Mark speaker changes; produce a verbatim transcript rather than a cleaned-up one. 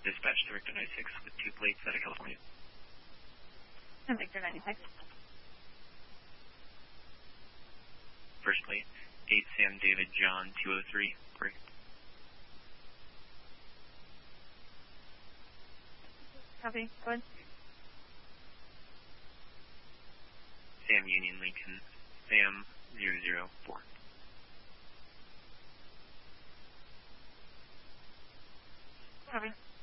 Speaker 1: Dispatch to Victor ninety-six with two plates out of California.
Speaker 2: And Victor ninety-six.
Speaker 1: First plate, eight Sam David John two oh three, break.
Speaker 2: Copy, go ahead.
Speaker 1: Sam Union Lincoln, Sam zero zero four.
Speaker 2: Copy.